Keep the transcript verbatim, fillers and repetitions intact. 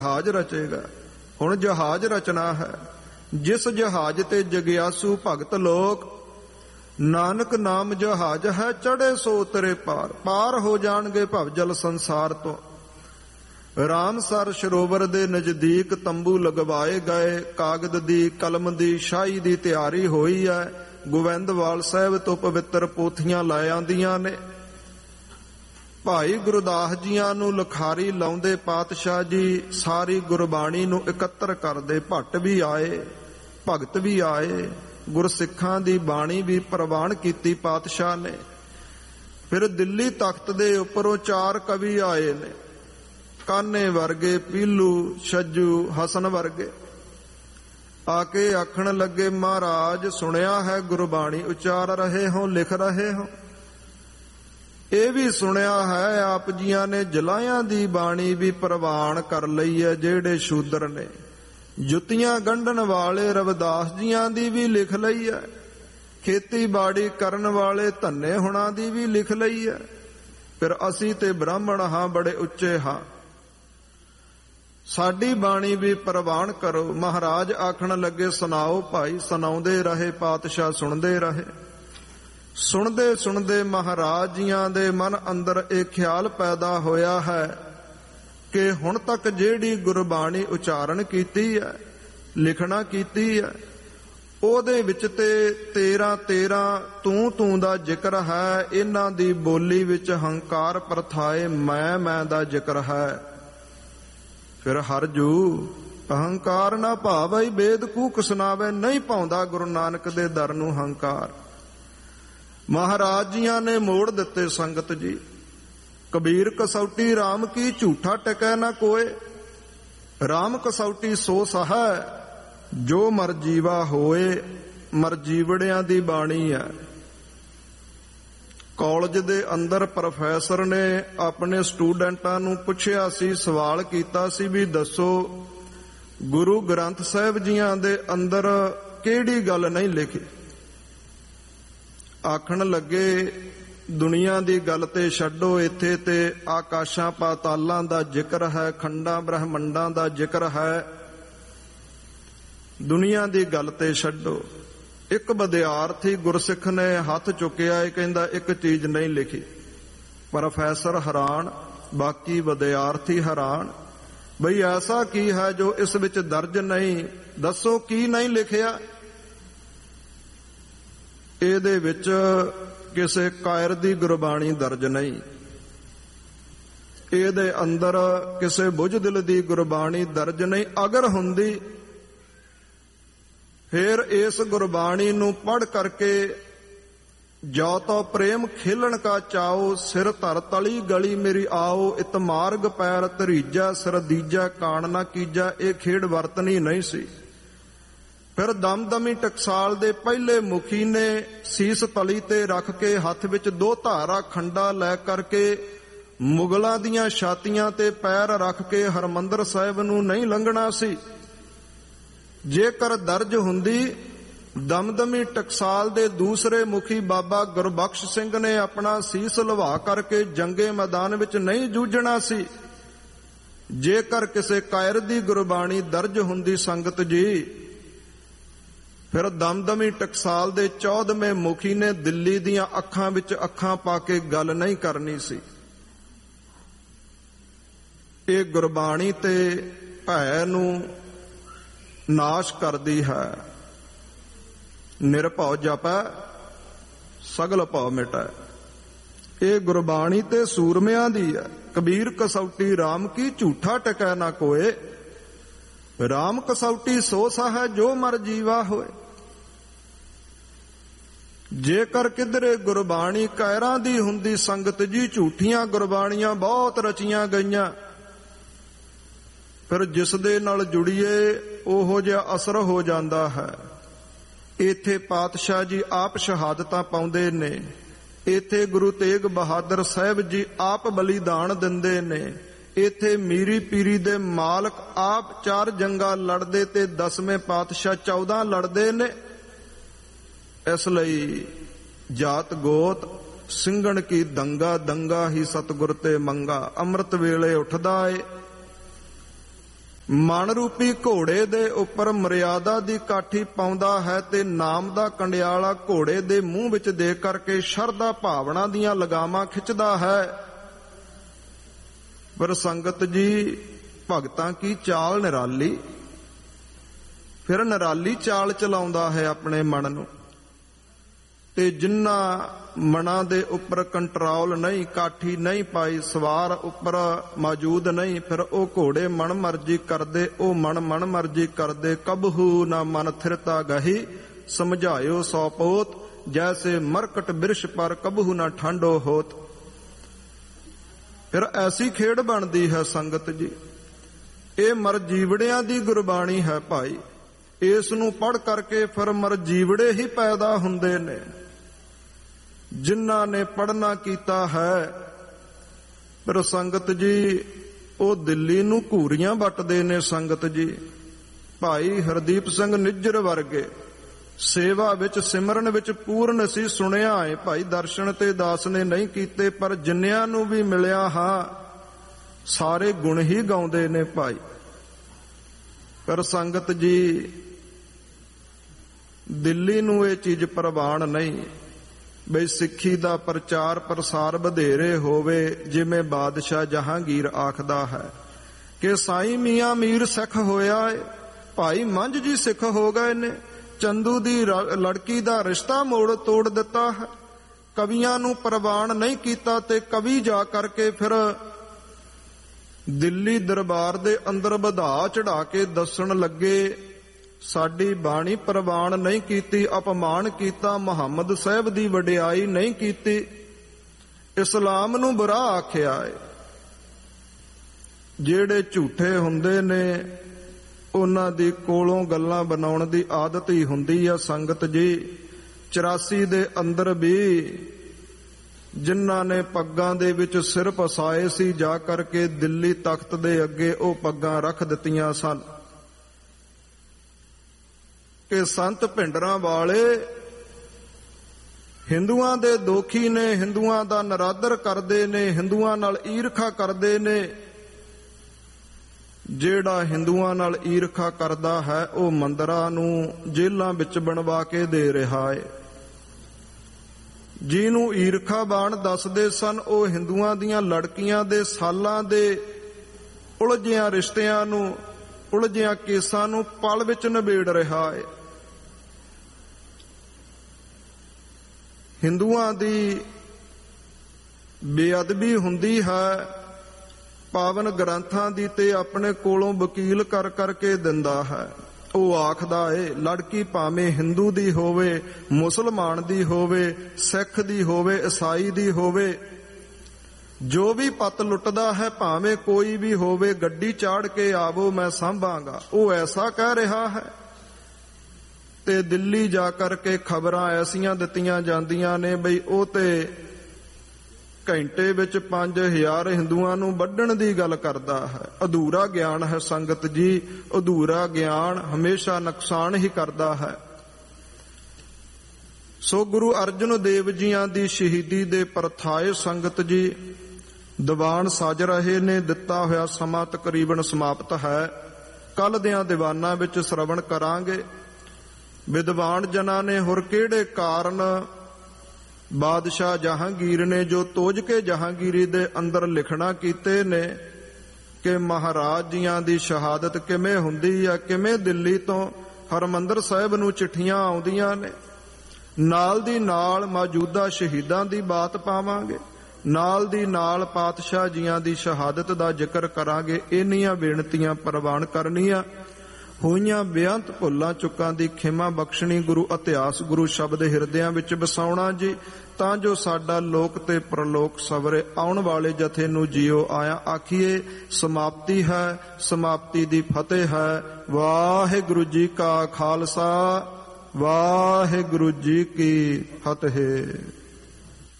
ਜਹਾਜ਼ ਰਚੇਗਾ। ਹੁਣ ਜਹਾਜ਼ ਰਚਨਾ ਹੈ, ਜਿਸ ਜਹਾਜ਼ ਤੇ ਜਗਿਆਸੂ ਭਗਤ ਲੋਕ, ਨਾਨਕ ਨਾਮ ਜਹਾਜ਼ ਹੈ ਚੜੇ ਸੋ ਉਤਰੇ ਪਾਰ। ਪਾਰ ਹੋ ਜਾਣਗੇ ਭਵਜਲ ਸੰਸਾਰ ਤੋਂ। ਰਾਮਸਰ ਸਰੋਵਰ ਦੇ ਨਜ਼ਦੀਕ ਤੰਬੂ ਲਗਵਾਏ ਗਏ। ਕਾਗਜ਼ ਦੀ ਕਲਮ ਦੀ ਸ਼ਾਹੀ ਦੀ ਤਿਆਰੀ ਹੋਈ ਹੈ। ਗੋਬਿੰਦਵਾਲ ਸਾਹਿਬ ਤੋਂ ਪਵਿੱਤਰ ਪੋਥੀਆਂ ਲੈ ਆਂਦੀਆਂ ਨੇ। ਭਾਈ ਗੁਰਦਾਸ ਜੀਆਂ ਨੂੰ ਲਿਖਾਰੀ ਲਾਉਂਦੇ ਪਾਤਸ਼ਾਹ ਜੀ ਸਾਰੀ ਗੁਰਬਾਣੀ ਨੂੰ ਇਕੱਤਰ ਕਰਦੇ। ਭੱਟ ਵੀ ਆਏ, ਭਗਤ ਵੀ ਆਏ, ਗੁਰਸਿੱਖਾਂ ਦੀ ਬਾਣੀ ਵੀ ਪ੍ਰਵਾਨ ਕੀਤੀ ਪਾਤਸ਼ਾਹ ਨੇ। ਫਿਰ ਦਿੱਲੀ ਤਖਤ ਦੇ ਉੱਪਰੋਂ ਚਾਰ ਕਵੀ ਆਏ ਨੇ, ਕਾਨੇ ਵਰਗੇ, ਪੀਲੂ, ਛੱਜੂ, ਹਸਨ ਵਰਗੇ। ਆ ਕੇ ਆਖਣ ਲੱਗੇ, ਮਹਾਰਾਜ ਸੁਣਿਆ ਹੈ ਗੁਰਬਾਣੀ ਉਚਾਰ ਰਹੇ ਹੋ, ਲਿਖ ਰਹੇ ਹੋ। ਇਹ ਵੀ ਸੁਣਿਆ ਹੈ ਆਪ ਜੀਆਂ ਨੇ ਜਲਾਇਆਂ ਦੀ ਬਾਣੀ ਵੀ ਪ੍ਰਵਾਨ ਕਰ ਲਈ ਹੈ, ਜਿਹੜੇ ਸ਼ੂਦਰ ਨੇ। ਜੁੱਤੀਆਂ ਗੰਢਣ ਵਾਲੇ ਰਵਿਦਾਸ ਜੀਆਂ ਦੀ ਵੀ ਲਿਖ ਲਈ ਹੈ। ਖੇਤੀਬਾੜੀ ਕਰਨ ਵਾਲੇ ਧੰਨੇ ਹੁਣਾਂ ਦੀ ਵੀ ਲਿਖ ਲਈ ਹੈ। ਫਿਰ ਅਸੀਂ ਤੇ ਬ੍ਰਾਹਮਣ ਹਾਂ, ਬੜੇ ਉੱਚੇ ਹਾਂ, ਸਾਡੀ ਬਾਣੀ ਵੀ ਪ੍ਰਵਾਨ ਕਰੋ। ਮਹਾਰਾਜ ਆਖਣ ਲੱਗੇ, ਸੁਣਾਓ ਭਾਈ। ਸੁਣਾਉਂਦੇ ਰਹੇ ਪਾਤਸ਼ਾਹ, ਸੁਣਦੇ ਰਹੇ। ਸੁਣਦੇ ਸੁਣਦੇ ਮਹਾਰਾਜ ਜੀਆਂ ਦੇ ਮਨ ਅੰਦਰ ਇਹ ਖਿਆਲ ਪੈਦਾ ਹੋਇਆ ਹੈ ਕਿ ਹੁਣ ਤੱਕ ਜਿਹੜੀ ਗੁਰਬਾਣੀ ਉਚਾਰਨ ਕੀਤੀ ਹੈ, ਲਿਖਣਾ ਕੀਤੀ ਹੈ, ਉਹਦੇ ਵਿੱਚ ਤੇ ਤੇਰਾਂ ਤੇਰਾਂ ਤੂੰ ਤੂੰ ਦਾ ਜ਼ਿਕਰ ਹੈ। ਇਹਨਾਂ ਦੀ ਬੋਲੀ ਵਿੱਚ ਹੰਕਾਰ ਪ੍ਰਥਾਏ ਮੈਂ ਮੈਂ ਦਾ ਜ਼ਿਕਰ ਹੈ। ਫਿਰ ਹਰਜੂ ਅਹੰਕਾਰ ਨਾ ਭਾਵਈ ਵੇਦ ਕੂਕ ਸੁਣਾਵੇ। ਨਹੀਂ ਪਾਉਂਦਾ ਗੁਰੂ ਨਾਨਕ ਦੇ ਦਰ ਨੂੰ ਹੰਕਾਰ। ਮਹਾਰਾਜ ਜੀਆਂ ਨੇ ਮੋੜ ਦਿੱਤੇ ਸੰਗਤ ਜੀ। ਕਬੀਰ ਕਸੌਟੀ ਰਾਮ ਕੀ ਝੂਠਾ ਟਕੈ ਨਾ ਕੋਏ। ਰਾਮ ਕਸੌਟੀ ਸੋ ਸਹੈ ਜੋ ਮਰ ਜੀਵਾ ਹੋਏ। ਮਰ ਜੀਵੜਿਆਂ ਦੀ ਬਾਣੀ ਹੈ। ਕਾਲਜ ਦੇ ਅੰਦਰ ਪ੍ਰੋਫੈਸਰ ਨੇ ਆਪਣੇ ਸਟੂਡੈਂਟਾਂ ਨੂੰ ਪੁੱਛਿਆ ਸੀ, ਸਵਾਲ ਕੀਤਾ ਸੀ ਵੀ ਦੱਸੋ ਗੁਰੂ ਗ੍ਰੰਥ ਸਾਹਿਬ ਜੀਆਂ ਦੇ ਅੰਦਰ ਕਿਹੜੀ ਗੱਲ ਨਹੀਂ ਲਿਖੀ। ਆਖਣ ਲੱਗੇ, ਦੁਨੀਆ ਦੀ ਗੱਲ ਤੇ ਛੱਡੋ, ਇੱਥੇ ਤੇ ਆਕਾਸ਼ਾਂ ਪਾਤਾਲਾਂ ਦਾ ਜ਼ਿਕਰ ਹੈ, ਖੰਡਾਂ ਬ੍ਰਹਮੰਡਾਂ ਦਾ ਜ਼ਿਕਰ ਹੈ। ਦੁਨੀਆ ਦੀ ਗੱਲ ਤੇ ਛੱਡੋ। ਇੱਕ ਵਿਦਿਆਰਥੀ ਗੁਰਸਿੱਖ ਨੇ ਹੱਥ ਚੁੱਕਿਆ, ਇਹ ਕਹਿੰਦਾ ਇੱਕ ਚੀਜ਼ ਨਹੀਂ ਲਿਖੀ। ਪ੍ਰੋਫੈਸਰ ਹੈਰਾਨ, ਬਾਕੀ ਵਿਦਿਆਰਥੀ ਹੈਰਾਨ, ਬਈ ਐਸਾ ਕੀ ਹੈ ਜੋ ਇਸ ਵਿੱਚ ਦਰਜ ਨਹੀਂ, ਦੱਸੋ ਕੀ ਨਹੀਂ ਲਿਖਿਆ। ਇਹਦੇ ਵਿੱਚ ਕਿਸੇ ਕਾਇਰ ਦੀ ਗੁਰਬਾਣੀ ਦਰਜ ਨਹੀਂ, ਇਹਦੇ ਅੰਦਰ ਕਿਸੇ ਬੁਝਦਿਲ ਦੀ ਗੁਰਬਾਣੀ ਦਰਜ ਨਹੀਂ। ਅਗਰ ਹੁੰਦੀ ਫਿਰ ਇਸ ਗੁਰਬਾਣੀ ਨੂੰ ਪੜ੍ਹ ਕਰਕੇ ਜੋ ਤੋ ਪ੍ਰੇਮ ਖੇਲਣ ਕਾ ਚਾਓ। ਸਿਰ ਧਰ ਤਲੀ ਗਲੀ ਮੇਰੀ ਆਓ। ਇਤ ਮਾਰਗ ਪੈਰ ਧਰੀਜਾ ਸਿਰ ਦੀਜਾ ਕਾਣ ਨਾ ਕੀਜਾ। ਇਹ ਖੇਡ ਵਰਤਣੀ ਨਹੀਂ ਸੀ। ਫਿਰ ਦਮਦਮੀ ਟਕਸਾਲ ਦੇ ਪਹਿਲੇ ਮੁਖੀ ਨੇ ਸੀਸ ਤਲੀ ਤੇ ਰੱਖ ਕੇ ਹੱਥ ਵਿੱਚ ਦੋ ਧਾਰਾ ਖੰਡਾ ਲੈ ਕਰਕੇ ਮੁਗਲਾਂ ਦੀਆਂ ਛਾਤੀਆਂ ਤੇ ਪੈਰ ਰੱਖ ਕੇ ਹਰਮੰਦਰ ਸਾਹਿਬ ਨੂੰ ਨਹੀਂ ਲੰਘਣਾ ਸੀ। ਜੇਕਰ ਦਰਜ ਹੁੰਦੀ, ਦਮਦਮੀ ਟਕਸਾਲ ਦੇ ਦੂਸਰੇ ਮੁਖੀ ਬਾਬਾ ਗੁਰਬਖਸ਼ ਸਿੰਘ ਨੇ ਆਪਣਾ ਸੀਸ ਲਵਾ ਕਰਕੇ ਜੰਗੇ ਮੈਦਾਨ ਵਿੱਚ ਨਹੀਂ ਜੂਝਣਾ ਸੀ। ਜੇਕਰ ਕਿਸੇ ਕਾਇਰ ਦੀ ਗੁਰਬਾਣੀ ਦਰਜ ਹੁੰਦੀ ਸੰਗਤ ਜੀ, ਫਿਰ ਦਮਦਮੀ ਟਕਸਾਲ ਦੇ ਚੌਦਵੇਂ ਮੁਖੀ ਨੇ ਦਿੱਲੀ ਦੀਆਂ ਅੱਖਾਂ ਵਿੱਚ ਅੱਖਾਂ ਪਾ ਕੇ ਗੱਲ ਨਹੀਂ ਕਰਨੀ ਸੀ। ਇਹ ਗੁਰਬਾਣੀ ਤੇ ਭੈ ਨੂੰ ਨਾਸ਼ ਕਰਦੀ ਹੈ। ਨਿਰਭਉ ਜਪੈ ਸਗਲ ਭਉ ਮਿਟੈ। ਇਹ ਗੁਰਬਾਣੀ ਤੇ ਸੂਰਮਿਆਂ ਦੀ ਹੈ। ਕਬੀਰ ਕਸੌਟੀ ਰਾਮ ਕੀ ਝੂਠਾ ਟਕੈ ਨਾ ਕੋਏ। ਰਾਮ ਕਸੌਟੀ ਸੋ ਸਹੈ ਜੋ ਮਰ ਜੀਵਾ ਹੋਏ। ਜੇਕਰ ਕਿਧਰੇ ਗੁਰਬਾਣੀ ਕਾਇਰਾਂ ਦੀ ਹੁੰਦੀ ਸੰਗਤ ਜੀ, ਝੂਠੀਆਂ ਗੁਰਬਾਣੀਆਂ ਬਹੁਤ ਰਚੀਆਂ ਗਈਆਂ, ਫਿਰ ਜਿਸ ਦੇ ਨਾਲ ਜੁੜੀਏ ਉਹੋ ਜਿਹਾ ਅਸਰ ਹੋ ਜਾਂਦਾ ਹੈ। ਇੱਥੇ ਪਾਤਸ਼ਾਹ ਜੀ ਆਪ ਸ਼ਹਾਦਤਾਂ ਪਾਉਂਦੇ ਨੇ। ਇੱਥੇ ਗੁਰੂ ਤੇਗ ਬਹਾਦਰ ਸਾਹਿਬ ਜੀ ਆਪ ਬਲੀਦਾਨ ਦਿੰਦੇ ਨੇ। ਇੱਥੇ ਮੀਰੀ ਪੀਰੀ ਦੇ ਮਾਲਕ ਆਪ ਚਾਰ ਜੰਗਾਂ ਲੜਦੇ ਤੇ ਦਸਵੇਂ ਪਾਤਸ਼ਾਹ ਚੌਦਾਂ ਲੜਦੇ ਨੇ। ਇਸ ਲਈ ਜਾਤ ਗੋਤ ਸਿੰਘਣ ਕੀ ਦੰਗਾ, ਦੰਗਾ ਹੀ ਸਤਿਗੁਰ ਤੇ ਮੰਗਾ। ਅੰਮ੍ਰਿਤ ਵੇਲੇ ਉੱਠਦਾ ਏ ਮਨ ਰੂਪੀ ਘੋੜੇ ਦੇ ਉੱਪਰ ਮਰਿਆਦਾ ਦੀ ਕਾਠੀ ਪਾਉਂਦਾ ਹੈ ਤੇ ਨਾਮ ਦਾ ਕੰਡਿਆਲਾ ਘੋੜੇ ਦੇ ਮੂੰਹ ਵਿੱਚ ਦੇ ਕਰਕੇ ਸ਼ਰਧਾ ਭਾਵਨਾ ਦੀਆਂ ਲਗਾਮਾਂ ਖਿੱਚਦਾ ਹੈ। ਪਰ ਸੰਗਤ ਜੀ, ਭਗਤਾਂ ਕੀ ਚਾਲ ਨਿਰਾਲੀ, ਫਿਰ ਨਿਰਾਲੀ ਚਾਲ ਚਲਾਉਂਦਾ ਹੈ ਆਪਣੇ ਮਨ ਨੂੰ। ਤੇ ਜਿਨ੍ਹਾਂ ਮਨਾਂ ਦੇ ਉੱਪਰ ਕੰਟਰੋਲ ਨਹੀਂ, ਕਾਠੀ ਨਹੀਂ ਪਾਈ, ਸਵਾਰ ਉੱਪਰ ਮੌਜੂਦ ਨਹੀਂ, ਫਿਰ ਉਹ ਘੋੜੇ ਮਨ ਮਰਜੀ ਕਰਦੇ, ਉਹ ਮਨ ਮਨ ਮਰਜੀ ਕਰਦੇ। ਕਬਹੂ ਨਾ ਮਨ ਥਿਰਤਾ ਗਹੀ, ਸਮਝਾਇਓ ਸੌ ਪੋਤ, ਜੈਸੇ ਮਰਕਟ ਬਿਰਸ਼ ਪਰ ਕਬਹੂ ਨਾ ਠੰਡੋ ਹੋਤ। ਫਿਰ ਐਸੀ ਖੇਡ ਬਣਦੀ ਹੈ ਸੰਗਤ ਜੀ। ਇਹ ਮਰ ਜੀਵੜਿਆਂ ਦੀ ਗੁਰਬਾਣੀ ਹੈ ਭਾਈ। ਇਸ ਨੂੰ ਪੜ੍ਹ ਕਰਕੇ ਫਿਰ ਮਰ ਜੀਵੜੇ ਹੀ ਪੈਦਾ ਹੁੰਦੇ ਨੇ। ਜਿਨ੍ਹਾਂ ਨੇ ਪੜ੍ਹਨਾ ਕੀਤਾ ਹੈ, ਪਰ ਸੰਗਤ ਜੀ ਉਹ ਦਿੱਲੀ ਨੂੰ ਘੂਰੀਆਂ ਵੱਟਦੇ ਨੇ। ਸੰਗਤ ਜੀ, ਭਾਈ ਹਰਦੀਪ ਸਿੰਘ ਨਿੱਜਰ ਵਰਗੇ ਸੇਵਾ ਵਿੱਚ, ਸਿਮਰਨ ਵਿੱਚ ਪੂਰਨ ਸੀ। ਸੁਣਿਆ ਹੈ ਭਾਈ ਦਰਸ਼ਨ ਤੇ ਦਾਸ ਨੇ ਨਹੀਂ ਕੀਤੇ, ਪਰ ਜਿੰਨਿਆਂ ਨੂੰ ਵੀ ਮਿਲਿਆ ਹਾਂ ਸਾਰੇ ਗੁਣ ਹੀ ਗਾਉਂਦੇ ਨੇ ਭਾਈ। ਪਰ ਸੰਗਤ ਜੀ, ਦਿੱਲੀ ਨੂੰ ਇਹ ਚੀਜ਼ ਪ੍ਰਵਾਨ ਨਹੀਂ ਬਈ ਸਿੱਖੀ ਦਾ ਪ੍ਰਚਾਰ ਪ੍ਰਸਾਰ ਵਧੇਰੇ ਹੋਵੇ। ਜਿਵੇਂ ਬਾਦਸ਼ਾਹ ਜਹਾਂਗੀਰ ਆਖਦਾ ਹੈ ਕਿ ਸਾਈਂ ਮੀਆਂ ਮੀਰ ਸਿੱਖ ਹੋਇਆ ਏ, ਭਾਈ ਮੰਝ ਜੀ ਸਿੱਖ ਹੋ ਗਏ ਨੇ, ਚੰਦੂ ਦੀ ਲੜਕੀ ਦਾ ਰਿਸ਼ਤਾ ਮੋੜ ਤੋੜ ਦਿੱਤਾ ਹੈ। ਕਵੀਆਂ ਨੂੰ ਪ੍ਰਵਾਨ ਨਹੀਂ ਕੀਤਾ ਤੇ ਕਵੀ ਜਾ ਕਰਕੇ ਫਿਰ ਦਿੱਲੀ ਦਰਬਾਰ ਦੇ ਅੰਦਰ ਵਧਾ ਚੜਾ ਕੇ ਦੱਸਣ ਲੱਗੇ, ਸਾਡੀ ਬਾਣੀ ਪ੍ਰਵਾਨ ਨਹੀਂ ਕੀਤੀ, ਅਪਮਾਨ ਕੀਤਾ, ਮੁਹੰਮਦ ਸਾਹਿਬ ਦੀ ਵਡਿਆਈ ਨਹੀਂ ਕੀਤੀ, ਇਸਲਾਮ ਨੂੰ ਬੁਰਾ ਆਖਿਆ ਹੈ। ਜਿਹੜੇ ਝੂਠੇ ਹੁੰਦੇ ਨੇ ਉਹਨਾਂ ਦੀ ਕੋਲੋਂ ਗੱਲਾਂ ਬਣਾਉਣ ਦੀ ਆਦਤ ਹੀ ਹੁੰਦੀ ਆ ਸੰਗਤ ਜੀ। ਚੁਰਾਸੀ ਦੇ ਅੰਦਰ ਵੀ ਜਿਨ੍ਹਾਂ ਨੇ ਪੱਗਾਂ ਦੇ ਵਿੱਚ ਸਿਰ ਫਸਾਏ ਸੀ, ਜਾ ਕਰਕੇ ਦਿੱਲੀ ਤਖਤ ਦੇ ਅੱਗੇ ਉਹ ਪੱਗਾਂ ਰੱਖ ਦਿੱਤੀਆਂ ਸਨ ਕਿ ਸੰਤ ਭਿੰਡਰਾਂ ਵਾਲੇ ਹਿੰਦੂਆਂ ਦੇ ਦੋਖੀ ਨੇ, ਹਿੰਦੂਆਂ ਦਾ ਨਰਾਦਰ ਕਰਦੇ ਨੇ, ਹਿੰਦੂਆਂ ਨਾਲ ਈਰਖਾ ਕਰਦੇ ਨੇ। ਜਿਹੜਾ ਹਿੰਦੂਆਂ ਨਾਲ ਈਰਖਾ ਕਰਦਾ ਹੈ ਉਹ ਮੰਦਰਾਂ ਨੂੰ ਜੇਲ੍ਹਾਂ ਵਿੱਚ ਬਣਵਾ ਕੇ ਦੇ ਰਿਹਾ ਹੈ। ਜਿਹਨੂੰ ਈਰਖਾਬਾਨ ਦੱਸਦੇ ਸਨ ਉਹ ਹਿੰਦੂਆਂ ਦੀਆਂ ਲੜਕੀਆਂ ਦੇ ਸਾਲਾਂ ਦੇ ਉਲਝਿਆਂ ਰਿਸ਼ਤਿਆਂ ਨੂੰ, ਉਲਝਿਆਂ ਕੇਸਾਂ ਨੂੰ ਪਲ ਵਿੱਚ ਨਿਬੇੜ ਰਿਹਾ ਹੈ। ਹਿੰਦੂਆਂ ਦੀ ਬੇਅਦਬੀ ਹੁੰਦੀ ਹੈ ਪਾਵਨ ਗ੍ਰੰਥਾਂ ਦੀ ਤੇ ਆਪਣੇ ਕੋਲੋਂ ਵਕੀਲ ਕਰ ਕਰਕੇ ਦਿੰਦਾ ਹੈ। ਉਹ ਆਖਦਾ ਏ ਲੜਕੀ ਭਾਵੇਂ ਹਿੰਦੂ ਦੀ ਹੋਵੇ, ਮੁਸਲਮਾਨ ਦੀ ਹੋਵੇ, ਸਿੱਖ ਦੀ ਹੋਵੇ, ਈਸਾਈ ਦੀ ਹੋਵੇ, ਜੋ ਵੀ ਪੱਤ ਲੁੱਟਦਾ ਹੈ ਭਾਵੇਂ ਕੋਈ ਵੀ ਹੋਵੇ, ਗੱਡੀ ਚਾੜ ਕੇ ਆਵੋ ਮੈਂ ਸਾਂਭਾਂਗਾ। ਉਹ ਐਸਾ ਕਹਿ ਰਿਹਾ ਹੈ ਤੇ ਦਿੱਲੀ ਜਾ ਕਰਕੇ ਖਬਰਾਂ ਐਸੀਆਂ ਦਿੱਤੀਆਂ ਜਾਂਦੀਆਂ ਨੇ ਬਈ ਉਹ ਤੇ ਘੰਟੇ ਵਿੱਚ ਪੰਜ ਹਜ਼ਾਰ ਹਿੰਦੂਆਂ ਨੂੰ ਵੱਢਣ ਦੀ ਗੱਲ ਕਰਦਾ ਹੈ। ਅਧੂਰਾ ਗਿਆਨ ਹੈ ਸੰਗਤ ਜੀ। ਅਧੂਰਾ ਗਿਆਨ ਹਮੇਸ਼ਾ ਨੁਕਸਾਨ ਹੀ ਕਰਦਾ ਹੈ। ਸੋ ਗੁਰੂ ਅਰਜਨ ਦੇਵ ਜੀਆਂ ਦੀ ਸ਼ਹੀਦੀ ਦੇ ਪਰਥਾਏ ਸੰਗਤ ਜੀ ਦੀਵਾਨ ਸਜ ਰਹੇ ਨੇ। ਦਿੱਤਾ ਹੋਇਆ ਸਮਾਂ ਤਕਰੀਬਨ ਸਮਾਪਤ ਹੈ। ਕੱਲ ਦਿਆਂ ਦੀਵਾਨਾਂ ਵਿੱਚ ਸ਼ਰਵਣ ਕਰਾਂਗੇ ਵਿਦਵਾਨ ਜਨਾਂ ਨੇ ਹੋਰ ਕਿਹੜੇ ਕਾਰਨ ਬਾਦਸ਼ਾਹ ਜਹਾਂਗੀਰ ਨੇ ਜੋ ਤੋਜ ਕੇ ਜਹਾਂਗੀਰੀ ਦੇ ਅੰਦਰ ਲਿਖਣਾ ਕੀਤੇ ਨੇ ਕਿ ਮਹਾਰਾਜ ਜੀਆਂ ਦੀ ਸ਼ਹਾਦਤ ਕਿਵੇਂ ਹੁੰਦੀ ਆ, ਕਿਵੇਂ ਦਿੱਲੀ ਤੋਂ ਹਰਮੰਦਰ ਸਾਹਿਬ ਨੂੰ ਚਿੱਠੀਆਂ ਆਉਂਦੀਆਂ ਨੇ। ਨਾਲ ਦੀ ਨਾਲ ਮੌਜੂਦਾ ਸ਼ਹੀਦਾਂ ਦੀ ਬਾਤ ਪਾਵਾਂਗੇ, ਨਾਲ ਦੀ ਨਾਲ ਪਾਤਸ਼ਾਹ ਜੀਆਂ ਦੀ ਸ਼ਹਾਦਤ ਦਾ ਜ਼ਿਕਰ ਕਰਾਂਗੇ। ਇੰਨੀਆਂ ਬੇਨਤੀਆਂ ਪ੍ਰਵਾਨ ਕਰਨੀਆਂ। ਹੋਈਆਂ ਬੇਅੰਤ ਭੁੱਲਾਂ ਚੁੱਕਾਂ ਦੀ ਖਿਮਾ ਬਖਸ਼ਣੀ। ਗੁਰੂ ਇਤਿਹਾਸ ਗੁਰੂ ਸ਼ਬਦ ਹਿਰਦਿਆਂ ਵਿੱਚ ਵਸਾਉਣਾ ਜੀ, ਤਾਂ ਜੋ ਸਾਡਾ ਲੋਕ ਤੇ ਪ੍ਰਲੋਕ ਸਵਰੇ। ਆਉਣ ਵਾਲੇ ਜਥੇ ਨੂੰ ਜਿਉ ਆਇਆ ਆਖੀਏ। ਸਮਾਪਤੀ ਹੈ, ਸਮਾਪਤੀ ਦੀ ਫਤਿਹ ਹੈ। ਵਾਹਿਗੁਰੂ ਜੀ ਕਾ ਖਾਲਸਾ, ਵਾਹਿਗੁਰੂ ਜੀ ਕੀ ਫਤਿਹ।